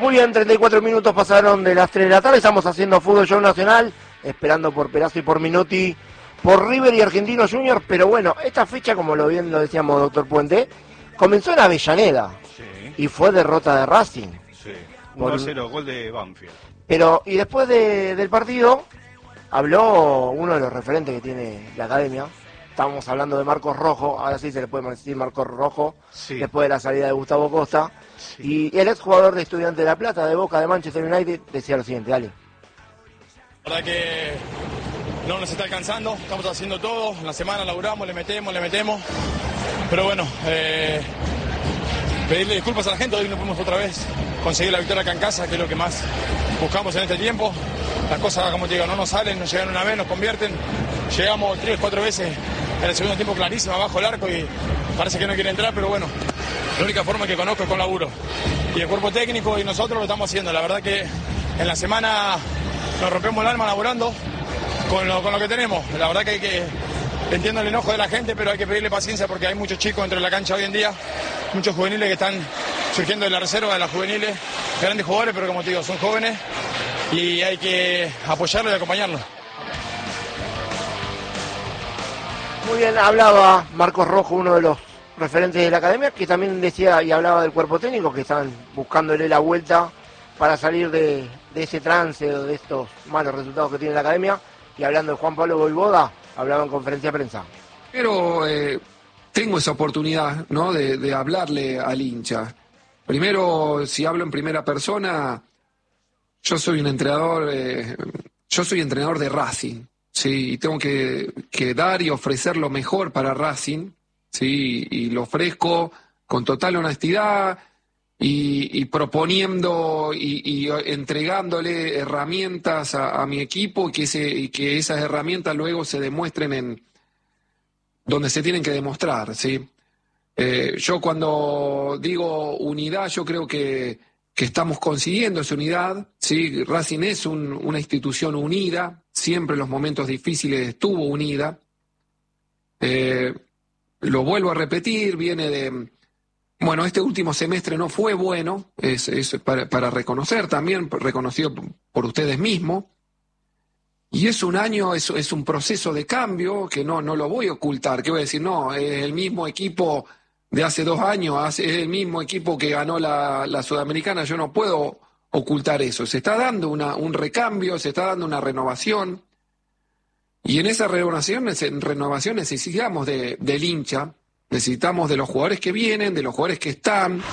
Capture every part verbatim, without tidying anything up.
Muy bien, treinta y cuatro minutos pasaron de las tres de la tarde, estamos haciendo Fútbol Show Nacional, esperando por Perazzo y por Minotti, por River y Argentino Junior, pero bueno, esta fecha, como lo bien lo decíamos, doctor Puente, comenzó en Avellaneda, sí, y fue derrota de Racing. Sí, uno a cero, gol de Banfield. Pero, y después de, del partido, habló uno de los referentes que tiene la academia. Estábamos hablando de Marcos Rojo, ahora sí se le puede decir Marcos Rojo, sí, después de la salida de Gustavo Costa. Sí. Y el exjugador de Estudiantes de La Plata, de Boca, de Manchester United, decía lo siguiente, dale. La verdad que no nos está alcanzando, estamos haciendo todo, en la semana laburamos, le metemos, le metemos. Pero bueno, eh, pedirle disculpas a la gente, hoy no pudimos otra vez conseguir la victoria acá en casa, que es lo que más buscamos en este tiempo. Las cosas, como te digo, no nos salen, nos llegan una vez, nos convierten. Llegamos tres, cuatro veces en el segundo tiempo clarísimo abajo el arco y parece que no quiere entrar, pero bueno, la única forma que conozco es con laburo. Y el cuerpo técnico y nosotros lo estamos haciendo. La verdad que en la semana nos rompemos el alma laburando con lo, con lo que tenemos. La verdad que hay que, entiendo el enojo de la gente, pero hay que pedirle paciencia porque hay muchos chicos dentro de la cancha hoy en día, muchos juveniles que están surgiendo de la reserva de las juveniles, grandes jugadores, pero como te digo, son jóvenes y hay que apoyarlos y acompañarlos. Muy bien, hablaba Marcos Rojo, uno de los referentes de la academia, que también decía y hablaba del cuerpo técnico, que están buscándole la vuelta para salir de, de ese trance o de estos malos resultados que tiene la academia. Y hablando de Juan Pablo Voivoda, hablaba en conferencia de prensa. Pero eh, tengo esa oportunidad, ¿no?, de, de hablarle al hincha. Primero, si hablo en primera persona, yo soy un entrenador, eh, yo soy entrenador de Racing. Sí, y tengo que, que dar y ofrecer lo mejor para Racing, sí, y lo ofrezco con total honestidad y, y proponiendo y, y entregándole herramientas a, a mi equipo y que, ese, y que esas herramientas luego se demuestren en donde se tienen que demostrar, sí. Eh, yo cuando digo unidad, yo creo que que estamos consiguiendo esa unidad, ¿sí? Racing es un, una institución unida, siempre en los momentos difíciles estuvo unida. Eh, lo vuelvo a repetir, viene de... Bueno, este último semestre no fue bueno, es, es para, para reconocer también, reconocido por ustedes mismos. Y es un año, es, es un proceso de cambio que no, no lo voy a ocultar. ¿Qué voy a decir? No, es el mismo equipo de hace dos años, es el mismo equipo que ganó la, la Sudamericana, yo no puedo ocultar eso. Se está dando una, un recambio, se está dando una renovación, y en esa renovación, en renovación necesitamos de, del hincha, necesitamos de los jugadores que vienen, de los jugadores que están.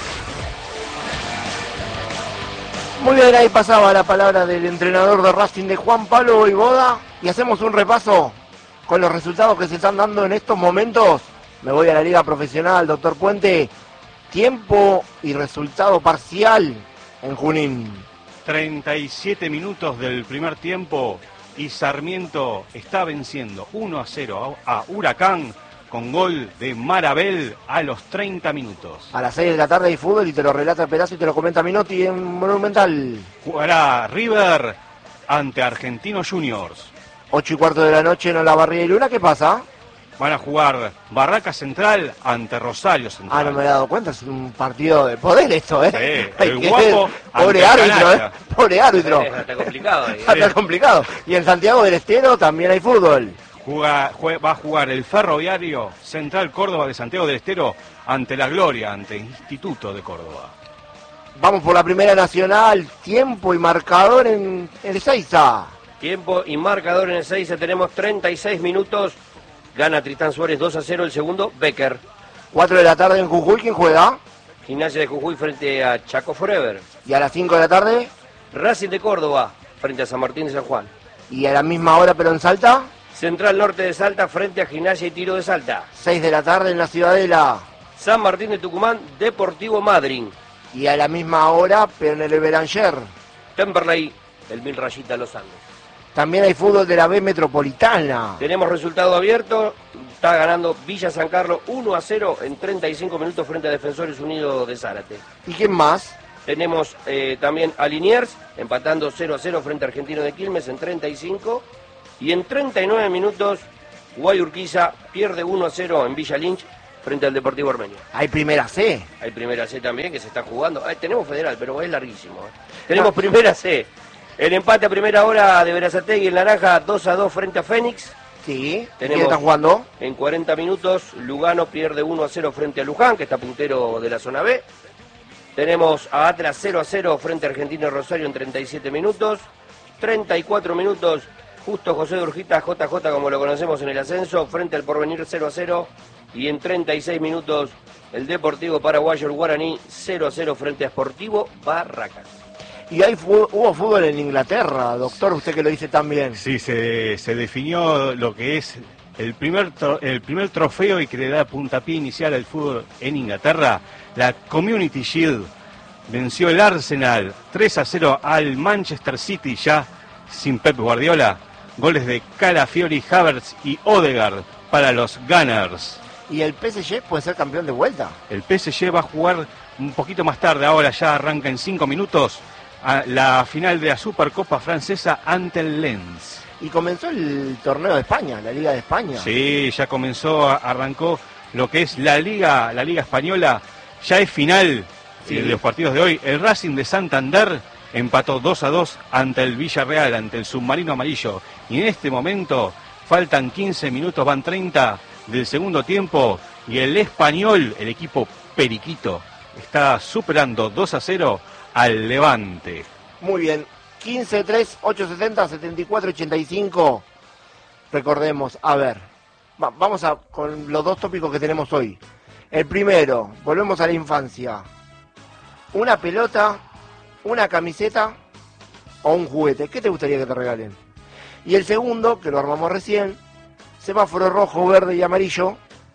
Muy bien, ahí pasaba la palabra del entrenador de Racing, de Juan Pablo Voivoda, y hacemos un repaso con los resultados que se están dando en estos momentos. Me voy a la liga profesional, doctor Puente. Tiempo y resultado parcial en Junín. treinta y siete minutos del primer tiempo y Sarmiento está venciendo uno a cero a Huracán con gol de Marabel a los treinta minutos. A las seis de la tarde hay fútbol y te lo relata Perazzo y te lo comenta Minotti en Monumental. Jugará River ante Argentino Juniors. ocho y cuarto de la noche en Olavarría y Luna, ¿qué pasa? Van a jugar Barraca Central ante Rosario Central. Ah, no me he dado cuenta, es un partido de poder esto, ¿eh? Sí, el guapo. Pobre árbitro, ¿eh? Pobre árbitro. Sí, está complicado. Ahí. Está complicado. Y en Santiago del Estero también hay fútbol. Juga, jue, va a jugar el Ferroviario Central Córdoba de Santiago del Estero ante La Gloria, ante Instituto de Córdoba. Vamos por la Primera Nacional, tiempo y marcador en el Ezeiza. Tiempo y marcador en el Ezeiza, tenemos treinta y seis minutos. Gana Tristán Suárez dos a cero, el segundo, Becker. cuatro de la tarde en Jujuy, ¿quién juega? Gimnasia de Jujuy frente a Chaco Forever. Y a las cinco de la tarde, Racing de Córdoba frente a San Martín de San Juan. Y a la misma hora, pero en Salta, Central Norte de Salta frente a Gimnasia y Tiro de Salta. seis de la tarde en la Ciudadela. San Martín de Tucumán, Deportivo Madryn. Y a la misma hora, pero en el Beranger, Temperley, el Mil Rayita Los Andes. también hay fútbol de la B Metropolitana. Tenemos resultado abierto, está ganando Villa San Carlos uno a cero en treinta y cinco minutos frente a Defensores Unidos de Zárate. ¿Y quién más? Tenemos eh, también a Liniers empatando cero a cero frente a Argentino de Quilmes en treinta y cinco. Y en treinta y nueve minutos, Guayurquiza pierde uno a cero en Villa Lynch frente al Deportivo Armenio. Hay primera C. Hay primera C también que se está jugando. Ay, tenemos federal, pero es larguísimo. ¿eh? Tenemos primera C. El empate a primera hora de Berazategui en Naranja, dos a dos frente a Fénix. Sí. Tenemos, ¿Quién está jugando? En cuarenta minutos, Lugano pierde uno a cero frente a Luján, que está puntero de la zona B. Tenemos a Atlas cero a cero frente a Argentino Rosario en treinta y siete minutos. treinta y cuatro minutos, Justo José de Urgita, J J como lo conocemos en el ascenso, frente al Porvenir cero a cero. Y en treinta y seis minutos, el Deportivo Paraguayo, el Guaraní, cero a cero frente a Sportivo Barracas. Y ahí fu- hubo fútbol en Inglaterra, doctor, usted que lo dice tan bien. Sí, se, se definió lo que es el primer, tro- el primer trofeo y que le da puntapié inicial al fútbol en Inglaterra. La Community Shield venció el Arsenal tres a cero al Manchester City, ya sin Pep Guardiola. Goles de Calafiori, Havertz y Odegaard para los Gunners. Y el P S G puede ser campeón de vuelta. El P S G va a jugar un poquito más tarde, ahora ya arranca en cinco minutos, a la final de la Supercopa Francesa ante el Lens. Y comenzó el torneo de España, la Liga de España. Sí, ya comenzó, arrancó lo que es la Liga, la Liga Española, ya es final Sí. de los partidos de hoy. El Racing de Santander empató dos a dos ante el Villarreal, ante el Submarino Amarillo. Y en este momento faltan quince minutos, van treinta del segundo tiempo. Y el Español, el equipo periquito, está superando dos a cero al Levante. Muy bien. quince tres ochocientos setenta setenta y cuatro ochenta y cinco. Recordemos, a ver, va- vamos a con los dos tópicos que tenemos hoy. El primero, volvemos a la infancia. Una pelota, una camiseta o un juguete. ¿Qué te gustaría que te regalen? Y el segundo, que lo armamos recién, semáforo rojo, verde y amarillo,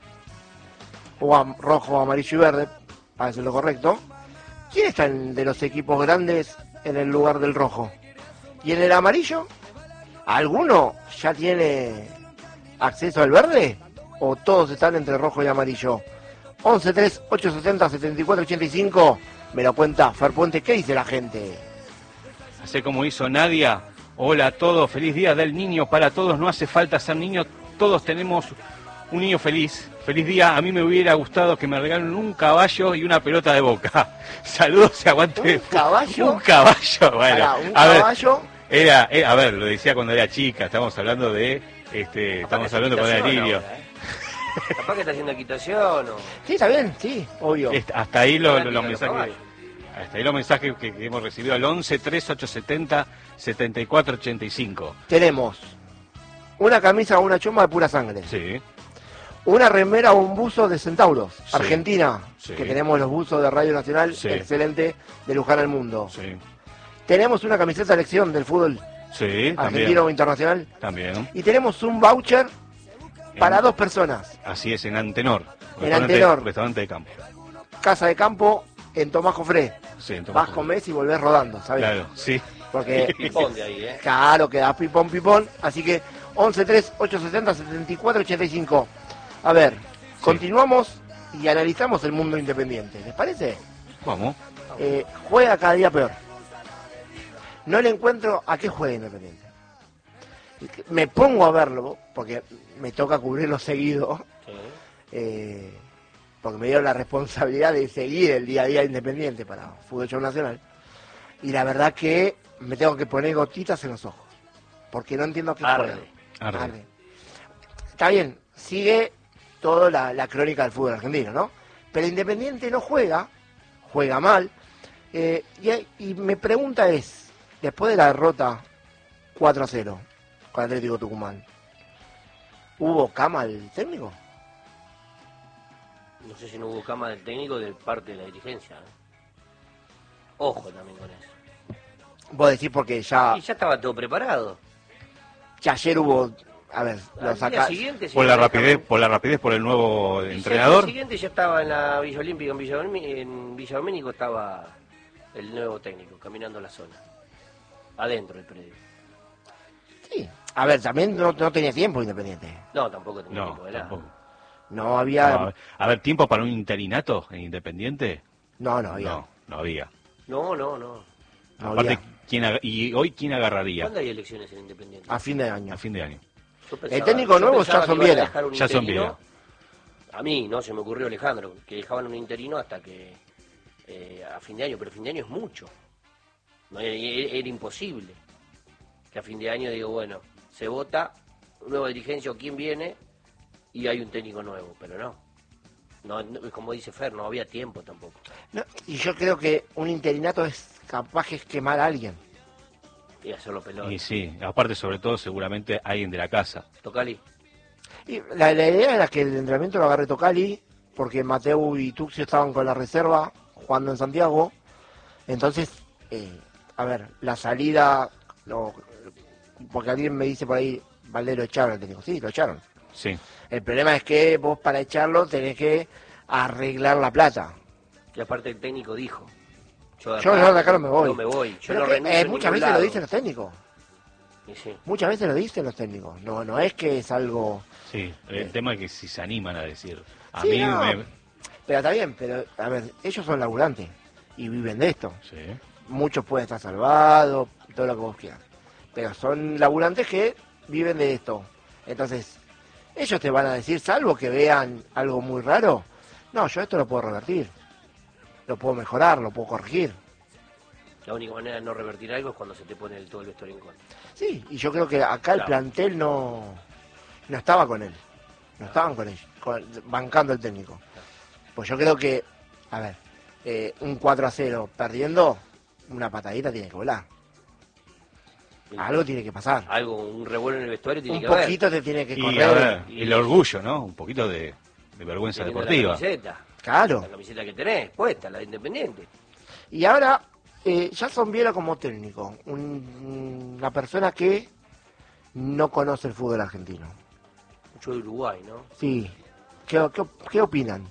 o am- rojo, amarillo y verde, para decirlo correcto. ¿Quién está en- de los equipos grandes en el lugar del rojo? ¿Y en el amarillo? ¿Alguno ya tiene acceso al verde? ¿O todos están entre rojo y amarillo? once tres ochocientos setenta setenta y cuatro ochenta y cinco. Me lo cuenta Fer Puente. ¿Qué dice la gente? Así como hizo Nadia. Hola a todos, feliz día del niño para todos. No hace falta ser niño, todos tenemos un niño feliz. Feliz día, a mí me hubiera gustado que me regalen un caballo y una pelota de Boca. Saludos y aguante. ¿Un caballo? Un caballo, bueno. Pará, un a ver, caballo. era, era- a ver, lo decía cuando era chica, estamos hablando de, este, estamos hablando cuando era niño. Ahora, ¿eh? Capaz que está haciendo equitación o... Sí, está bien, sí, obvio. Est- Hasta ahí lo- Ahora lo- tira los los mensajes. caballos. Hasta ahí los mensajes que, que hemos recibido al once tres ochocientos setenta setenta y cuatro ochenta y cinco. Tenemos una camisa o una chomba de pura sangre. Sí. Una remera o un buzo de Centauros, Sí. Argentina, Sí. que tenemos los buzos de Radio Nacional, Sí. excelente, de Luján al Mundo. Sí. Tenemos una camiseta de selección del fútbol Sí, argentino también. o internacional. También. Y tenemos un voucher para En- dos personas. Así es, en Antenor. En Restaurante- Antenor. Restaurante de campo. Casa de campo en Tomás Jofré. Sí, en Vas, Tomás. comés y volvés rodando, ¿sabes? Claro, sí. Porque, Pipón de ahí, ¿eh? claro, queda pipón, pipón. Así que once tres ochocientos setenta setenta y cuatro ochenta y cinco. A ver, continuamos y analizamos el mundo independiente. ¿Les parece? Vamos. Eh, juega cada día peor. No le encuentro a qué juega Independiente. Me pongo a verlo, porque me toca cubrirlo seguido, Sí. eh, porque me dieron la responsabilidad de seguir el día a día de Independiente para Fútbol Show Nacional. Y la verdad que me tengo que poner gotitas en los ojos, porque no entiendo a qué Arde. juega. Arde. Arde. Está bien, sigue toda la, la crónica del fútbol argentino, ¿no? Pero Independiente no juega, juega mal. eh, y, y mi pregunta es, después de la derrota cuatro a cero con Atlético Tucumán, ¿hubo cama al técnico? No sé si no hubo cama del técnico de parte de la dirigencia. ¿eh? Ojo también con eso. Vos decís porque ya, Y ya estaba todo preparado. ya ayer hubo, a ver, lo Al día saca... siguiente, Por la señor, rapidez, déjame- por la rapidez, por el nuevo Y ya entrenador. El siguiente ya estaba en la Villa Olímpica, en Villa, Olmi- en Villa Doménico estaba el nuevo técnico caminando la zona. Adentro del predio. Sí. A ver, también no, no tenía tiempo Independiente. No, tampoco tenía No, tiempo de nada. tampoco. No había... No, a, ver, a ver, ¿tiempo para un interinato en Independiente? No, no había. No, no había. No, no, no. No Aparte, había. ¿quién ag- ¿y hoy quién agarraría? ¿Cuándo hay elecciones en Independiente? A fin de año. A fin de año. Yo El técnico nuevo es pensaba Jason que iban a Viera. dejar un Jason interino Viera. A mí, no, se me ocurrió Alejandro, que dejaban un interino hasta que eh, a fin de año, pero fin de año es mucho. No, era, era imposible que a fin de año digo, bueno, se vota, nueva dirigencia o quién viene y hay un técnico nuevo, pero no. No, no, como dice Fer, no había tiempo tampoco. No, y yo creo que un interinato es capaz de quemar a alguien. Y hacerlo pelota. Y sí, aparte sobre todo seguramente alguien de la casa. Tocali. Y la, la idea era que el entrenamiento lo agarre Tocali, porque Mateu y Tuxio estaban con la reserva jugando en Santiago. Entonces, eh, a ver, la salida, no, porque alguien me dice por ahí, Valdés lo echaron, te digo, sí, lo echaron. Sí. El problema es que vos para echarlo tenés que arreglar la plata. Y aparte el técnico dijo, yo de acá, Yo no, de acá no me voy. No me voy, yo Pero no que, renuncio eh, en muchas ningún veces lado. lo dicen los técnicos. Y sí. Muchas veces lo dicen los técnicos. No, no es que es algo... Sí, el Eh. tema es que si se animan a decir. A Sí, mí no. me... Pero está bien, pero a ver, ellos son laburantes y viven de esto. Sí. Muchos pueden estar salvados, todo lo que vos quieras. Pero son laburantes que viven de esto. Entonces, ellos te van a decir, salvo que vean algo muy raro, no, yo esto lo puedo revertir. Lo puedo mejorar, lo puedo corregir. La única manera de no revertir algo es cuando se te pone el, todo el vestuario en contra. Sí, y yo creo que acá el Claro. plantel no, no estaba con él. No estaban con él, con- bancando el técnico. Pues yo creo que, a ver, eh, un cuatro a cero perdiendo, una patadita tiene que volar. Algo tiene que pasar. Algo, un revuelo en el vestuario tiene Un que haber. poquito te tiene que Y correr. a ver, y- el orgullo, ¿no? Un poquito de, de vergüenza Teniendo deportiva. La camiseta, Claro. la camiseta que tenés puesta, la de Independiente. Y ahora, eh, Jason Viera como técnico, un- una persona que no conoce el fútbol argentino. Mucho de Uruguay, ¿no? Sí. ¿Qué, qué, qué opinan?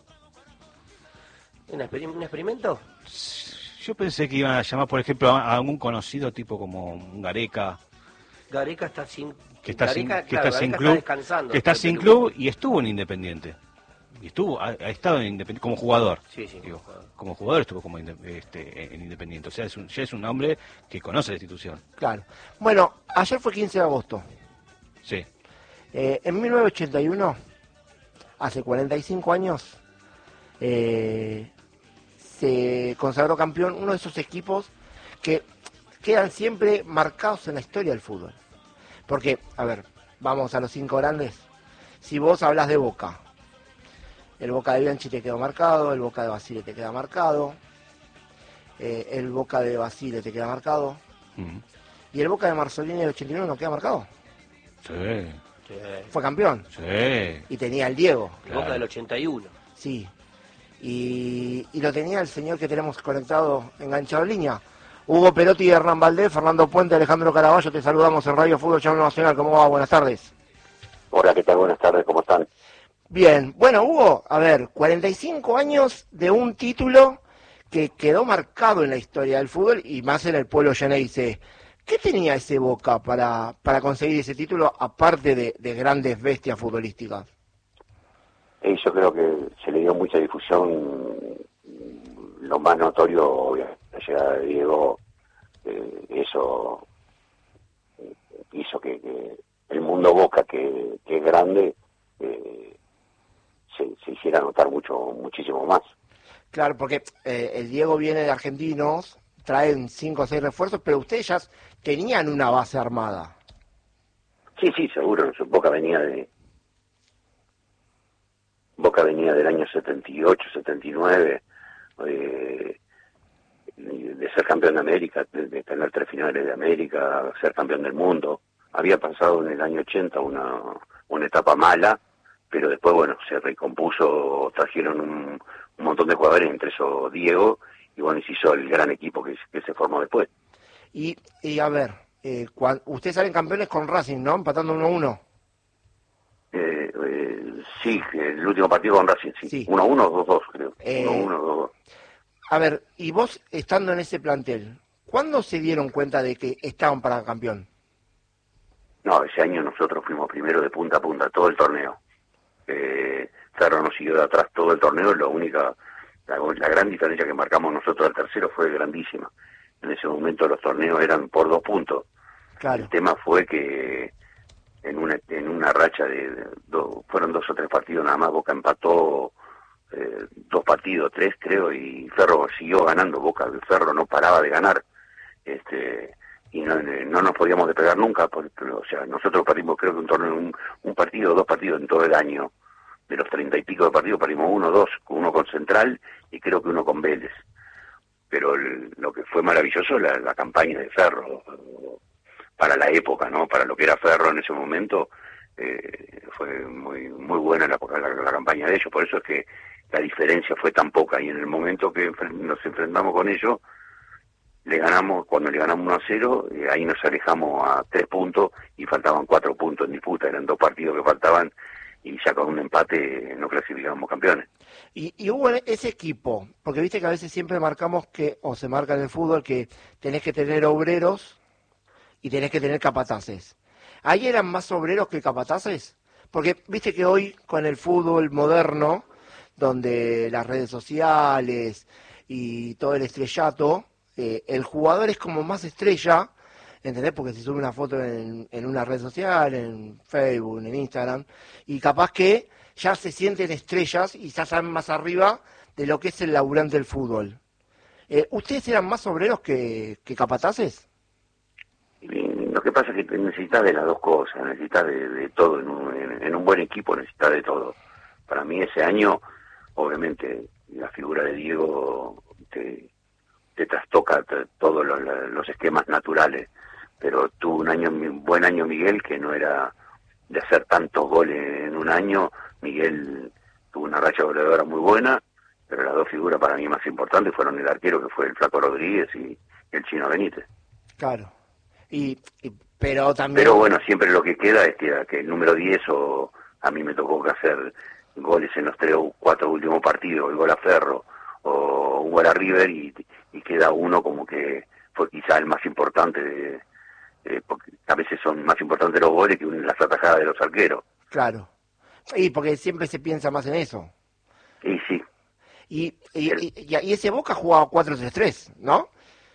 ¿Un, exper- un experimento? Yo pensé que iban a llamar, por ejemplo, a a algún conocido tipo como un Gareca, Gareca está sin... que está sin, Gareca, que claro, está sin Gareca club, descansando. que está Después sin de club Uruguay. y estuvo en Independiente. Y estuvo, ha, ha estado en Independiente como jugador. Sí, sí, Digo, como jugador. como jugador estuvo como inde- este, en Independiente. O sea, es un, ya es un hombre que conoce la institución. Claro. Bueno, ayer fue quince de agosto. Sí. Eh, en mil novecientos ochenta y uno, hace cuarenta y cinco años, eh, se consagró campeón uno de esos equipos que quedan siempre marcados en la historia del fútbol. Porque, a ver, vamos a los cinco grandes. Si vos hablas de Boca, el Boca de Bianchi te quedó marcado, el Boca de Basile te queda marcado, eh, el Boca de Basile te queda marcado, Mm. y el Boca de Marzolini del ochenta y uno no queda marcado. Sí, Sí. Fue campeón sí. y tenía el Diego. El Boca del ochenta y uno. Sí. Y, y lo tenía el señor que tenemos conectado, enganchado en línea. Hugo Perotti, Hernán Valdés, Fernando Puente, Alejandro Caraballo, te saludamos en Radio Fútbol Channel Nacional. ¿Cómo va? Buenas tardes. Hola, ¿qué tal? Buenas tardes, ¿cómo están? Bien. Bueno, Hugo, a ver, cuarenta y cinco años de un título que quedó marcado en la historia del fútbol y más en el pueblo llanense. ¿Qué tenía ese Boca para, para conseguir ese título, aparte de, de grandes bestias futbolísticas? Eh, yo creo que se le dio mucha difusión, lo más notorio, obviamente, la llegada de Diego, eh, eso hizo que, que el mundo Boca, que, que es grande, eh, se, se hiciera notar mucho, muchísimo más. Claro, porque eh, el Diego viene de Argentinos, traen cinco o seis refuerzos, pero ustedes ya tenían una base armada. Sí, sí, seguro, Boca venía de... Boca venía del año setenta y ocho, setenta y nueve, eh, de ser campeón de América, de, de tener tres finales de América, ser campeón del mundo. Había pasado en el año ochenta una, una etapa mala, pero después, bueno, se recompuso, trajeron un, un montón de jugadores, entre esos Diego, y bueno, y se hizo el gran equipo que, que se formó después. Y, y a ver, eh, cuan- ustedes salen campeones con Racing, ¿no? Empatando uno a uno. Eh, eh, sí, el último partido con Racing, sí. Sí. uno a uno o dos dos, creo. Eh, uno a uno o dos dos. A ver, y vos estando en ese plantel, ¿cuándo se dieron cuenta de que estaban para campeón? No, ese año nosotros fuimos primero de punta a punta, todo el torneo. Eh, Ferro nos siguió de atrás todo el torneo, la única, la, la gran diferencia que marcamos nosotros al tercero fue grandísima. En ese momento los torneos eran por dos puntos. Claro. El tema fue que en una en una racha de, de do, fueron dos o tres partidos nada más, Boca empató eh, dos partidos, tres creo, y Ferro siguió ganando. Boca, el Ferro no paraba de ganar, este y no, no nos podíamos despegar nunca, porque, o sea, nosotros perdimos creo que un torneo, un, un partido, dos partidos en todo el año, de los treinta y pico de partidos perdimos uno, dos, uno con Central y creo que uno con Vélez. Pero el, lo que fue maravilloso la, la campaña de Ferro, para la época, ¿no? Para lo que era Ferro en ese momento, eh, fue muy muy buena la, la, la campaña de ellos. Por eso es que la diferencia fue tan poca, y en el momento que nos enfrentamos con ellos, le ganamos, cuando le ganamos uno a cero, eh, ahí nos alejamos a tres puntos y faltaban cuatro puntos en disputa, eran dos partidos que faltaban, y ya con un empate no clasificábamos campeones. Y, y hubo ese equipo, porque viste que a veces siempre marcamos que, o se marca en el fútbol, que tenés que tener obreros y tenés que tener capataces. ¿Ahí eran más obreros que capataces? Porque viste que hoy con el fútbol moderno, donde las redes sociales y todo el estrellato, eh, el jugador es como más estrella, ¿entendés? Porque se sube una foto en, en una red social, en Facebook, en Instagram, y capaz que ya se sienten estrellas y ya están más arriba de lo que es el laburante del fútbol. Eh, ¿Ustedes eran más obreros que, que capataces? Lo que pasa es que necesitas de las dos cosas, necesitas de, de todo, en un, en, en un buen equipo necesitas de todo. Para mí ese año, obviamente, la figura de Diego te, te trastoca te, todos los, los esquemas naturales, pero tuvo un año, un buen año Miguel, que no era de hacer tantos goles en un año. Miguel tuvo una racha goleadora muy buena, pero las dos figuras para mí más importantes fueron el arquero, que fue el Flaco Rodríguez, y el Chino Benítez. Claro. Y, y pero también pero bueno, siempre lo que queda es que, que el número diez, o a mí me tocó que hacer goles en los tres o cuatro últimos partidos, el gol a Ferro o un gol a River, y, y queda uno como que fue quizá el más importante, de, de, porque a veces son más importantes los goles que las atajadas de los arqueros. Claro. Y porque siempre se piensa más en eso. Y sí. Y, y, y, y ese Boca jugaba cuatro tres tres, ¿no?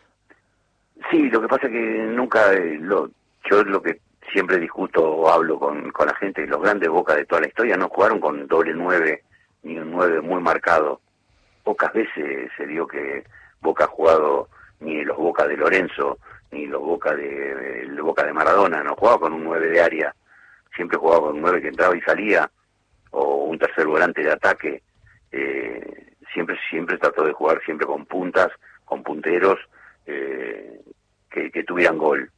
Sí, lo que pasa es que nunca, eh, lo, yo lo que siempre discuto o hablo con, con la gente, los grandes Boca de toda la historia no jugaron con doble nueve, ni un nueve muy marcado. Pocas veces se dio que Boca ha jugado, ni los Boca de Lorenzo, ni los Boca de, el Boca de Maradona, no jugaba con un nueve de área, siempre jugaba con un nueve que entraba y salía, o un tercer volante de ataque. Eh, siempre siempre trató de jugar siempre con puntas, con punteros, eh, que, que tuvieran gol.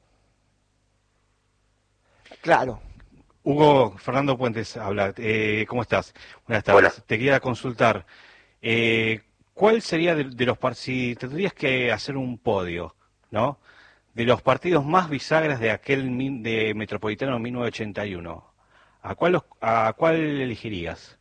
Claro. Hugo Fernando Puentes habla. Eh, ¿Cómo estás? Buenas tardes. Hola. Te quería consultar. Eh, ¿Cuál sería de, de los partidos, si te tendrías que hacer un podio, ¿no? De los partidos más bisagras de aquel min, de Metropolitano mil novecientos ochenta y uno, ¿a cuál, los, a cuál elegirías?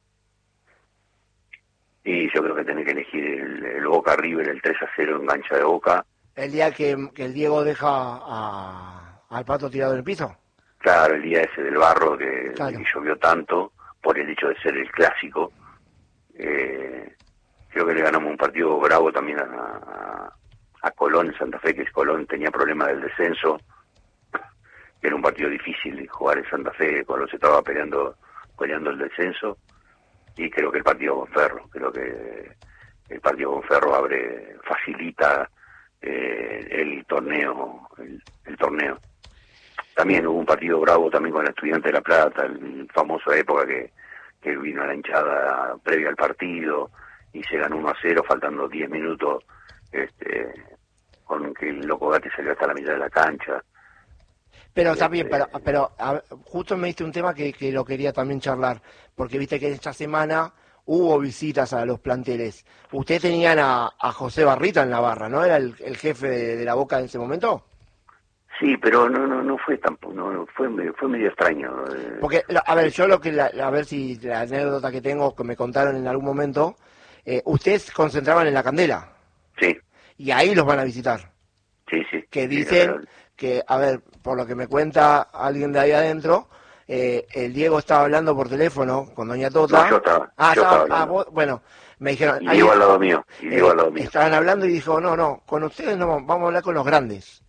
Y yo creo que tenés que elegir el, el Boca River, el tres a cero en cancha de Boca. El día que, que el Diego deja a, al Pato tirado en el piso. Claro, el día ese del barro, que, Claro. que llovió tanto, por el hecho de ser el clásico. Eh, creo que le ganamos un partido bravo también a, a, a Colón en Santa Fe, que Colón tenía problemas del descenso. Era un partido difícil jugar en Santa Fe, Colón se estaba peleando, peleando el descenso. Y creo que el partido con Ferro, creo que el partido con Ferro abre, facilita eh, el torneo, el, el torneo. También hubo un partido bravo también con el Estudiante de La Plata, el famoso época que, que vino a la hinchada previa al partido y se ganó uno a cero faltando diez minutos, este, con que el Loco Gatti salió hasta la mitad de la cancha. Pero también, pero, pero a, justo me diste un tema que, que lo quería también charlar, porque viste que esta semana hubo visitas a los planteles. Ustedes tenían a, a José Barrita en la barra, ¿no? ¿Era el, el jefe de, de la Boca en ese momento? Sí, pero no no no fue tampoco, no, no fue fue medio extraño. Porque, a ver, yo lo que, la, a ver si la anécdota que tengo, que me contaron en algún momento, eh, ustedes concentraban en la Candela. Sí. Y ahí los van a visitar. Sí, sí. Que sí, dicen que, a ver, por lo que me cuenta alguien de ahí adentro, eh, el Diego estaba hablando por teléfono con doña Tota. No, yo estaba, ah, yo estaba, estaba ah, vos, bueno, me dijeron... Y Diego al lado mío, y Diego eh, al lado mío. Estaban hablando y dijo, no, no, con ustedes no, vamos a hablar con los grandes.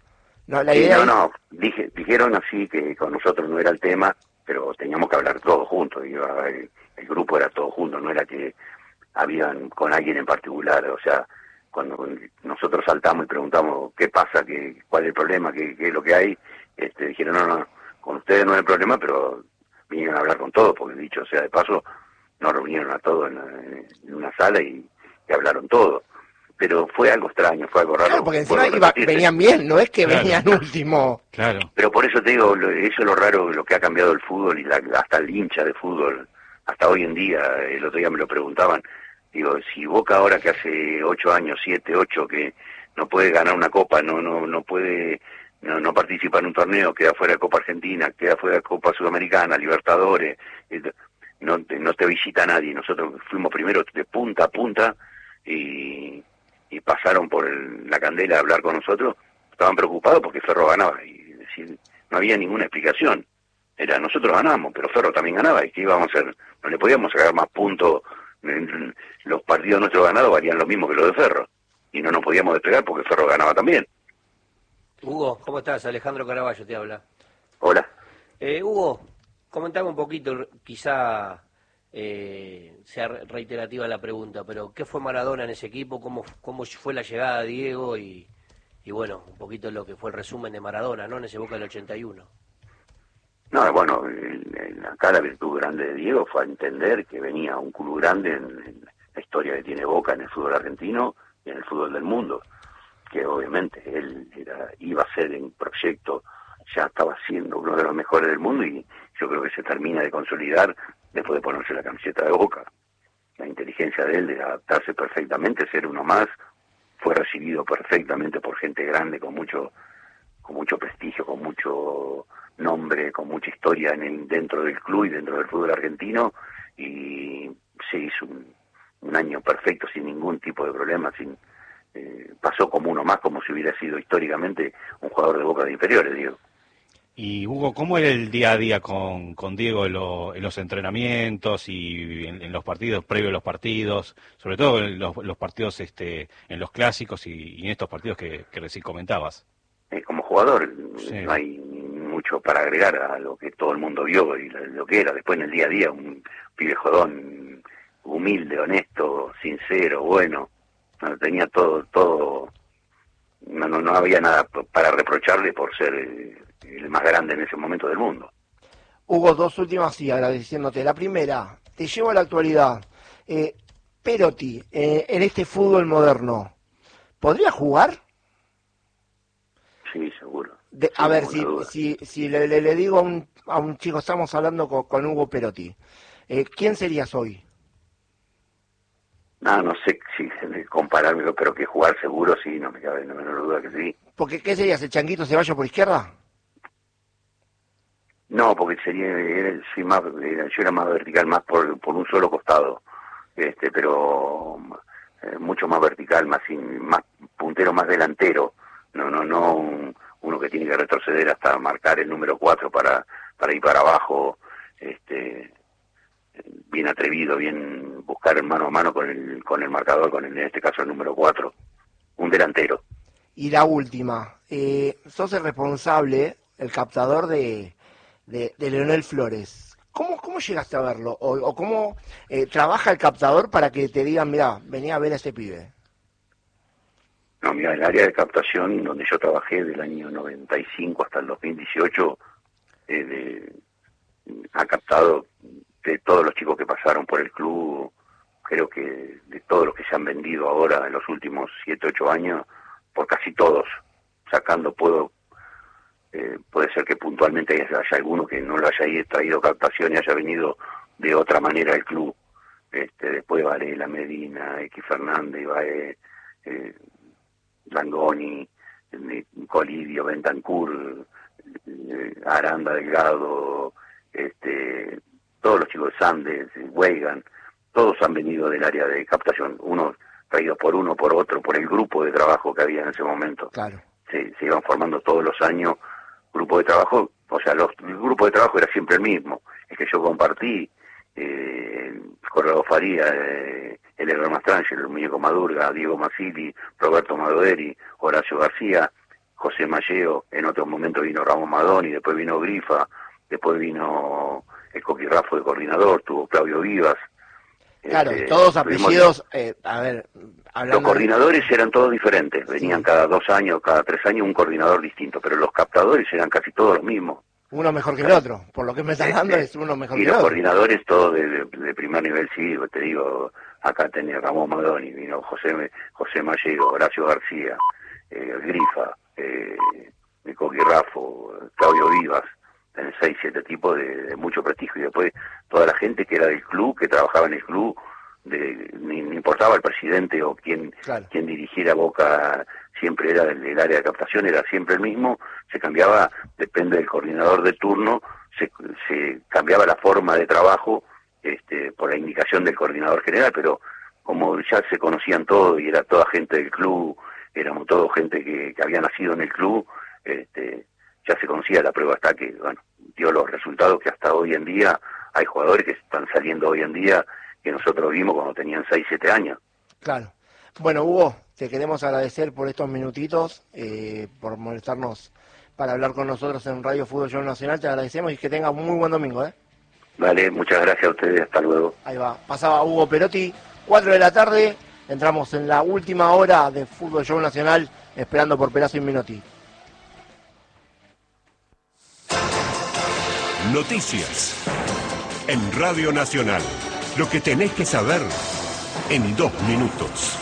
No, la Sí, idea no, es- no, dije, dijeron así que con nosotros no era el tema, pero teníamos que hablar todos juntos, iba, el, el grupo era todo juntos, no era que habían con alguien en particular, o sea, cuando nosotros saltamos y preguntamos qué pasa, qué, cuál es el problema, qué, qué es lo que hay, este, dijeron, no, no, con ustedes no hay problema, pero vinieron a hablar con todos, porque dicho sea de paso, nos reunieron a todos en, la- en una sala y, y hablaron todos. Pero fue algo extraño, fue algo raro. Claro, porque encima vuelvo a iba, repetirte. venían bien, no es que Claro. venían último. Claro. Pero por eso te digo, lo- eso es lo raro, lo que ha cambiado el fútbol y la, hasta el hincha de fútbol, hasta hoy en día, el otro día me lo preguntaban, digo, si Boca ahora que hace ocho años, siete, ocho, que no puede ganar una copa, no no no puede, no, no participa en un torneo, queda fuera de Copa Argentina, queda fuera de Copa Sudamericana, Libertadores, eh, no te, no te visita nadie, nosotros fuimos primero de punta a punta y, y pasaron por el- la candela a hablar con nosotros, estaban preocupados porque Ferro ganaba y decir, no había ninguna explicación. Era, nosotros ganamos, pero Ferro también ganaba, y que íbamos a hacer, no le podíamos sacar más puntos, en- los partidos nuestros ganados valían lo mismo que los de Ferro, y no nos podíamos despegar porque Ferro ganaba también. Hugo, ¿cómo estás? Alejandro Caraballo te habla. Hola. Eh, Hugo, comentame un poquito, quizá eh, sea reiterativa la pregunta, pero ¿qué fue Maradona en ese equipo? ¿Cómo, cómo fue la llegada de Diego? Y, y bueno, un poquito lo que fue el resumen de Maradona, ¿no? En ese Boca del ochenta y uno. No, bueno, el- el- acá la virtud grande de Diego fue a entender que venía un club grande en, en la historia que tiene Boca en el fútbol argentino y en el fútbol del mundo, que obviamente él era, iba a ser en proyecto, ya estaba siendo uno de los mejores del mundo, y yo creo que se termina de consolidar después de ponerse la camiseta de Boca. La inteligencia de él de adaptarse perfectamente, ser uno más, fue recibido perfectamente por gente grande con mucho con mucho prestigio, con mucho nombre, con mucha historia en el, dentro del club y dentro del fútbol argentino, y se hizo un, un año perfecto sin ningún tipo de problema, sin eh, pasó como uno más, como si hubiera sido históricamente un jugador de Boca de inferiores, digo. Y Hugo, ¿cómo era el día a día con, con Diego en, lo- en los entrenamientos y en, en los partidos, previo a los partidos, sobre todo en los, los partidos, este, en los clásicos y, y en estos partidos que, que recién comentabas? Eh, como jugador Sí. no hay mucho para agregar a lo que todo el mundo vio y lo, lo que era. Después en el día a día un pibe jodón, humilde, honesto, sincero, bueno, no, tenía todo, todo, no, no, no había nada p- para reprocharle por ser eh, el más grande en ese momento del mundo. Hugo, dos últimas y agradeciéndote. La primera, te llevo a la actualidad. Eh, Perotti, eh, en este fútbol moderno, ¿podría jugar? Sí, seguro. De- Sin a ver, ninguna si, duda. si, si le, le- le digo a un, a un chico, estamos hablando con, con Hugo Perotti, eh, ¿quién serías hoy? No, no sé si compararme, pero que jugar seguro sí, no me cabe la menor duda que sí. Porque, ¿qué serías, el Changuito Ceballos por izquierda? No, porque sería, era, sí, más, era- yo era más vertical, más por, por un solo costado, este, pero eh, mucho más vertical, más sin, más puntero, más delantero, no, no, no un- uno que tiene que retroceder hasta marcar el número cuatro para, para ir para abajo, este, bien atrevido, bien buscar mano a mano con el, con el marcador, con el, en este caso el número cuatro, un delantero. Y la última, eh, sos el responsable, el captador de, de, de Leonel Flores. ¿Cómo, cómo llegaste a verlo? ¿O, o cómo eh, trabaja el captador para que te digan, mira, venía a ver a este pibe? No, mira, el área de captación donde yo trabajé del año noventa y cinco hasta el dos mil dieciocho eh, de- ha captado de todos los chicos que pasaron por el club, creo que de todos los que se han vendido ahora en los últimos siete, ocho años, por casi todos, sacando puedo, eh, puede ser que puntualmente haya, haya alguno que no lo haya traído captación y haya venido de otra manera al club. Este, después Varela, Medina, X Fernández, Bae, eh, Langoni, eh, Colidio, Bentancur, eh, Aranda Delgado, este, todos los chicos de Sandes, Weigan, todos han venido del área de captación, unos traídos por uno, por otro, por el grupo de trabajo que había en ese momento. Claro. Se, se iban formando todos los años grupo de trabajo, o sea, los, el grupo de trabajo era siempre el mismo, es que yo compartí, eh, Corrado Faría, eh, el Herrero Mastrangelo, el Muñeco Madurga, Diego Masili, Roberto Madoveri, Horacio García, José Malleo, en otro momento vino Ramón Madoni, después vino Grifa, después vino el Coquirrafo de coordinador, tuvo Claudio Vivas. Claro, este, todos apellidos, eh, a ver, hablando los coordinadores de... eran todos diferentes, venían sí. cada dos años, cada tres años un coordinador distinto, pero los captadores eran casi todos los mismos. Uno mejor que el otro, por lo que me estás este, dando es uno mejor que el otro. Y los otro. coordinadores todos de, de, de primer nivel, sí, te digo, acá tenía Ramón Madoni, vino José José Mallego, Horacio García, eh, Grifa, eh, Coquirrafo, Claudio Vivas, tenés seis, siete tipos de, de mucho prestigio, y después toda la gente que era del club, que trabajaba en el club, de, ni, ni importaba el presidente o quien, claro. quien dirigiera Boca, siempre era del, del área de captación, era siempre el mismo, se cambiaba, depende del coordinador de turno, se, se cambiaba la forma de trabajo este, por la indicación del coordinador general, pero como ya se conocían todos y era toda gente del club, éramos todos gente que, que había nacido en el club, este, ya se conocía, la prueba está que, bueno, dio los resultados que hasta hoy en día hay jugadores que están saliendo hoy en día que nosotros vimos cuando tenían seis, siete años. Claro. Bueno, Hugo, te queremos agradecer por estos minutitos, eh, por molestarnos para hablar con nosotros en Radio Fútbol Show Nacional, te agradecemos y que tengas un muy buen domingo, ¿eh? Vale, muchas gracias a ustedes, hasta luego. Ahí va, pasaba Hugo Perotti, cuatro de la tarde, entramos en la última hora de Fútbol Show Nacional, esperando por Pedazo y Minotti. Noticias en Radio Nacional. Lo que tenés que saber en dos minutos.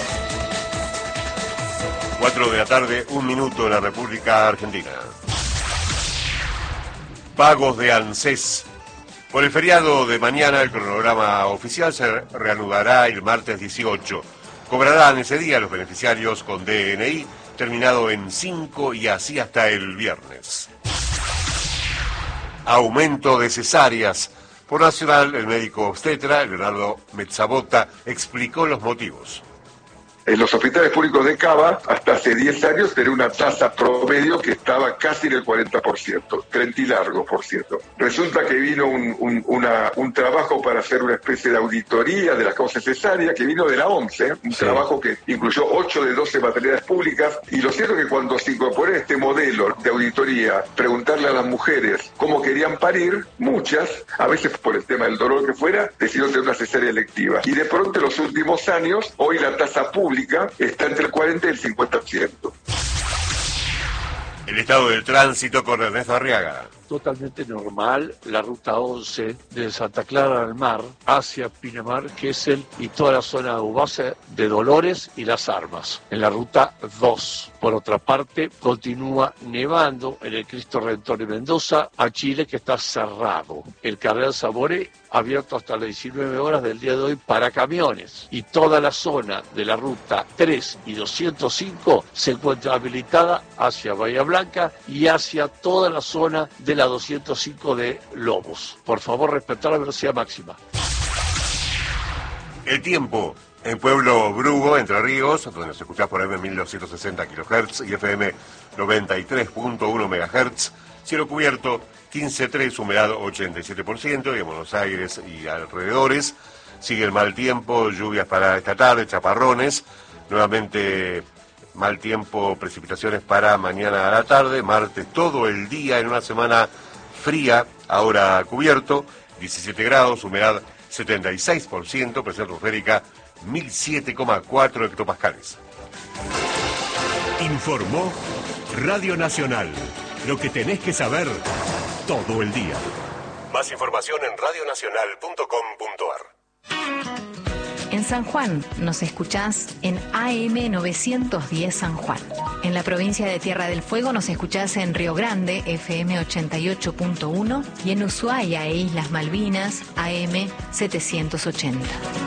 Cuatro de la tarde, un minuto en la República Argentina. Pagos de ANSES. Por el feriado de mañana, el cronograma oficial se reanudará el martes dieciocho. Cobrarán ese día los beneficiarios con D N I, terminado en cinco y así hasta el viernes. Aumento de cesáreas. Por Nacional, el médico obstetra, Leonardo Mezzabota, explicó los motivos. En los hospitales públicos de Cava, hasta hace diez años, tenía una tasa promedio que estaba casi en el cuarenta por ciento, treinta y largo, por cierto. Resulta que vino un, un, una, un trabajo para hacer una especie de auditoría de las causas cesáreas, que vino de la OMSE, un sí. trabajo que incluyó ocho de doce maternidades públicas, y lo cierto es que cuando se incorporó este modelo de auditoría, preguntarle a las mujeres cómo querían parir, muchas, a veces por el tema del dolor que fuera, decidieron tener una cesárea electiva. Y de pronto en los últimos años, hoy la tasa pública está entre el cuarenta y el cincuenta por ciento. El estado del tránsito con Ernesto Arriaga. Totalmente normal la ruta once de Santa Clara al Mar hacia Pinamar, Gesell y toda la zona de base de Dolores y Las Armas, en la ruta dos. Por otra parte, continúa nevando en el Cristo Redentor de Mendoza a Chile, que está cerrado. El Cardenal Saboré abierto hasta las diecinueve horas del día de hoy para camiones, y toda la zona de la ruta tres y doscientos cinco se encuentra habilitada hacia Bahía Blanca y hacia toda la zona de la doscientos cinco de Lobos. Por favor, respetar la velocidad máxima. El tiempo en Pueblo Brugo, Entre Ríos, donde nos escuchás por M mil doscientos sesenta kilohertz y F M noventa y tres punto uno megahertz, cielo cubierto quince tres, humedad ochenta y siete por ciento, y en Buenos Aires y alrededores sigue el mal tiempo, lluvias para esta tarde, chaparrones, nuevamente mal tiempo, precipitaciones para mañana a la tarde, martes todo el día en una semana fría, ahora cubierto, diecisiete grados, humedad setenta y seis por ciento, presión atmosférica mil siete coma cuatro hectopascales. Informó Radio Nacional. Lo que tenés que saber todo el día. Más información en radionacional punto com punto ar. En San Juan nos escuchás en A M novecientos diez San Juan. En la provincia de Tierra del Fuego nos escuchás en Río Grande, F M ochenta y ocho punto uno, y en Ushuaia e Islas Malvinas, A M setecientos ochenta.